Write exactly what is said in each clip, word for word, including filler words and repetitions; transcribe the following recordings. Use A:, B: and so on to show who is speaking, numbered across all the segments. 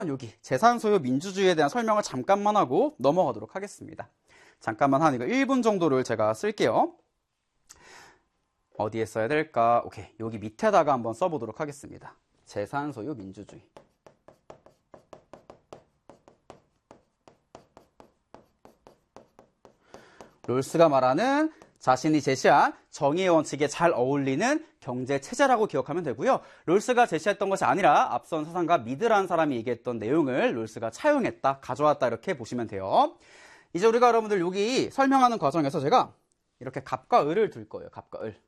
A: 여기 재산 소유 민주주의에 대한 설명을 잠깐만 하고 넘어가도록 하겠습니다. 잠깐만 한 이거 일 분 정도를 제가 쓸게요. 어디에 써야 될까? 오케이, 여기 밑에다가 한번 써보도록 하겠습니다. 재산 소유 민주주의. 롤스가 말하는 자신이 제시한 정의의 원칙에 잘 어울리는 경제 체제라고 기억하면 되고요. 롤스가 제시했던 것이 아니라 앞선 사상가 미드라는 사람이 얘기했던 내용을 롤스가 차용했다, 가져왔다 이렇게 보시면 돼요. 이제 우리가 여러분들 여기 설명하는 과정에서 제가 이렇게 갑과 을을 둘 거예요. 갑과 을.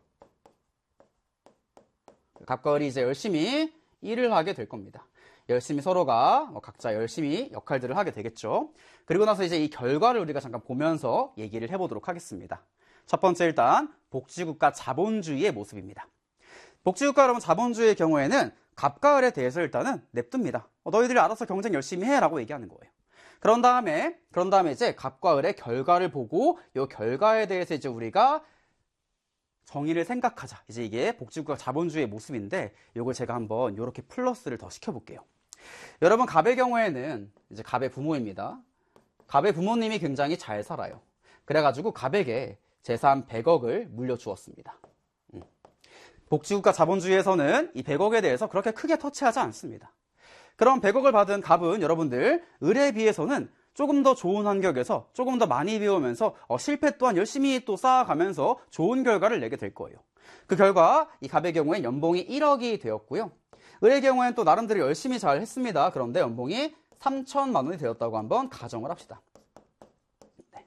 A: 갑과 을이 이제 열심히 일을 하게 될 겁니다. 열심히 서로가 각자 열심히 역할들을 하게 되겠죠. 그리고 나서 이제 이 결과를 우리가 잠깐 보면서 얘기를 해보도록 하겠습니다. 첫 번째, 일단 복지국가 자본주의의 모습입니다. 복지국가 여러분 자본주의의 경우에는 갑과 을에 대해서 일단은 냅둡니다. 어, 너희들이 알아서 경쟁 열심히 해 라고 얘기하는 거예요. 그런 다음에 그런 다음에 이제 갑과 을의 결과를 보고 이 결과에 대해서 이제 우리가 정의를 생각하자. 이제 이게 복지국가 자본주의의 모습인데 이걸 제가 한번 이렇게 플러스를 더 시켜볼게요. 여러분, 갑의 경우에는 이제 갑의 부모입니다. 갑의 부모님이 굉장히 잘 살아요. 그래가지고 갑에게 재산 백억을 물려주었습니다. 음. 복지국가 자본주의에서는 이 백억에 대해서 그렇게 크게 터치하지 않습니다. 그럼 백억을 받은 갑은 여러분들 을에 비해서는 조금 더 좋은 환경에서 조금 더 많이 배우면서 어, 실패 또한 열심히 또 쌓아가면서 좋은 결과를 내게 될 거예요. 그 결과 이 갑의 경우엔 연봉이 일억이 되었고요. 을의 경우엔 또 나름대로 열심히 잘 했습니다. 그런데 연봉이 삼천만 원이 되었다고 한번 가정을 합시다. 네.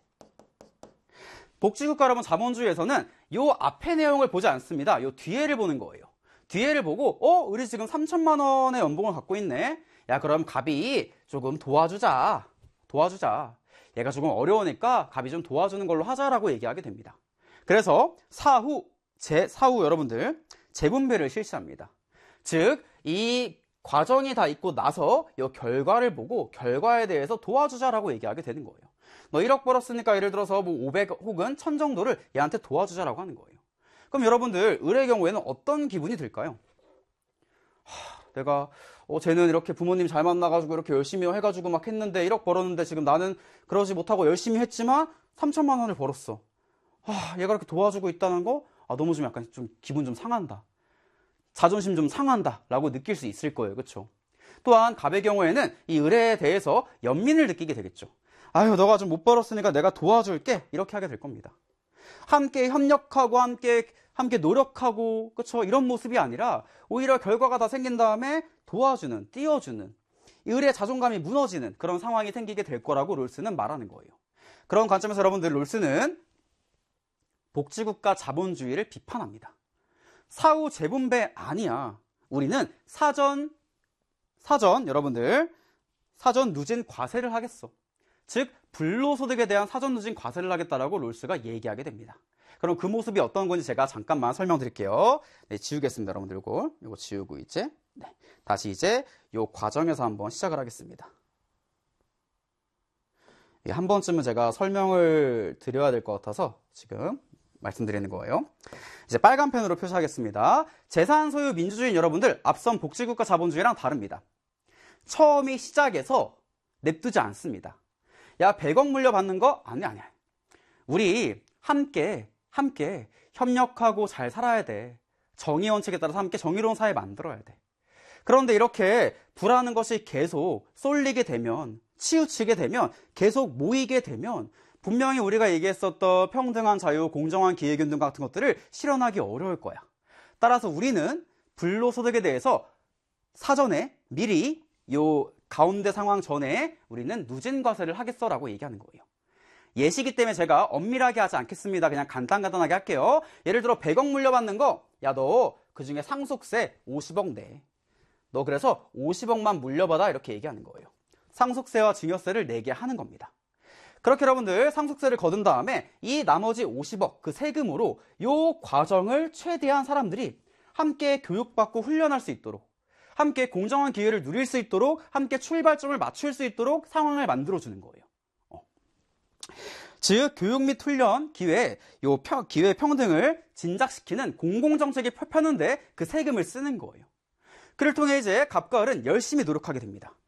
A: 복지국가 여러분 자본주의에서는 요 앞의 내용을 보지 않습니다. 요 뒤에를 보는 거예요. 뒤에를 보고 어? 을이 지금 삼천만 원의 연봉을 갖고 있네. 야, 그럼 갑이 조금 도와주자. 도와주자. 얘가 조금 어려우니까 갑이 좀 도와주는 걸로 하자라고 얘기하게 됩니다. 그래서 사후, 제, 사후 여러분들 재분배를 실시합니다. 즉, 이 과정이 다 있고 나서 이 결과를 보고 결과에 대해서 도와주자라고 얘기하게 되는 거예요. 너 일억 벌었으니까 예를 들어서 뭐 오백 혹은 천 정도를 얘한테 도와주자라고 하는 거예요. 그럼 여러분들 을의 경우에는 어떤 기분이 들까요? 하, 내가 어, 쟤는 이렇게 부모님 잘 만나가지고 이렇게 열심히 해가지고 막 했는데 일억 벌었는데 지금 나는 그러지 못하고 열심히 했지만 삼천만 원을 벌었어. 아, 얘가 이렇게 도와주고 있다는 거 아, 너무 좀 약간 좀 기분 좀 상한다. 자존심 좀 상한다 라고 느낄 수 있을 거예요. 그렇죠? 또한 갑의 경우에는 이 을에 대해서 연민을 느끼게 되겠죠. 아유, 너가 좀 못 벌었으니까 내가 도와줄게 이렇게 하게 될 겁니다. 함께 협력하고 함께 함께 노력하고 그렇죠? 이런 모습이 아니라 오히려 결과가 다 생긴 다음에 도와주는, 띄워주는, 이 을의 자존감이 무너지는 그런 상황이 생기게 될 거라고 롤스는 말하는 거예요. 그런 관점에서 여러분들 롤스는 복지국가 자본주의를 비판합니다. 사후 재분배 아니야. 우리는 사전, 사전, 여러분들, 사전 누진 과세를 하겠어. 즉, 불로소득에 대한 사전 누진 과세를 하겠다라고 롤스가 얘기하게 됩니다. 그럼 그 모습이 어떤 건지 제가 잠깐만 설명드릴게요. 네, 지우겠습니다. 여러분들 이거, 이거 지우고 이제, 네, 다시 이제 이 과정에서 한번 시작을 하겠습니다. 예, 한 번쯤은 제가 설명을 드려야 될 것 같아서 지금 말씀드리는 거예요. 이제 빨간 펜으로 표시하겠습니다. 재산 소유 민주주의는 여러분들 앞선 복지국가 자본주의랑 다릅니다. 처음이 시작에서 냅두지 않습니다. 야, 백억 물려받는 거? 아니, 아니야. 우리 함께, 함께 협력하고 잘 살아야 돼. 정의 원칙에 따라서 함께 정의로운 사회 만들어야 돼. 그런데 이렇게 불하는 것이 계속 쏠리게 되면, 치우치게 되면, 계속 모이게 되면 분명히 우리가 얘기했었던 평등한 자유, 공정한 기회균등 같은 것들을 실현하기 어려울 거야. 따라서 우리는 불로소득에 대해서 사전에 미리 요 가운데 상황 전에 우리는 누진과세를 하겠어라고 얘기하는 거예요. 예시기 때문에 제가 엄밀하게 하지 않겠습니다. 그냥 간단간단하게 할게요. 예를 들어 백억 물려받는 거, 야, 너 그중에 상속세 오십억 내. 너 그래서 오십억만 물려받아 이렇게 얘기하는 거예요. 상속세와 증여세를 내게 하는 겁니다. 그렇게 여러분들 상속세를 거둔 다음에 이 나머지 오십억 그 세금으로 이 과정을 최대한 사람들이 함께 교육받고 훈련할 수 있도록, 함께 공정한 기회를 누릴 수 있도록, 함께 출발점을 맞출 수 있도록 상황을 만들어주는 거예요. 어. 즉 교육 및 훈련 기회, 요 평, 기회 평등을 진작시키는 공공정책이 펴는데 그 세금을 쓰는 거예요. 그를 통해 이제 갑과 을은 열심히 노력하게 됩니다.